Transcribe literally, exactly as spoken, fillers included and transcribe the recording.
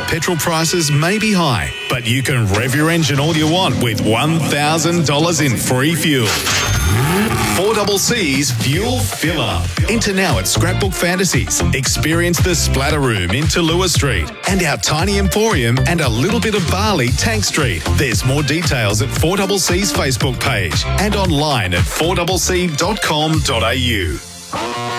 Petrol prices may be high, but you can rev your engine all you want with one thousand dollars in free fuel. four C C's Fuel Fill Up. Enter now at Scrapbook Fantasies. Experience the Splatter Room in Tallulah Street and our tiny emporium and a little bit of barley Tank Street. There's more details at four C C's Facebook page and online at four c c dot com dot a u.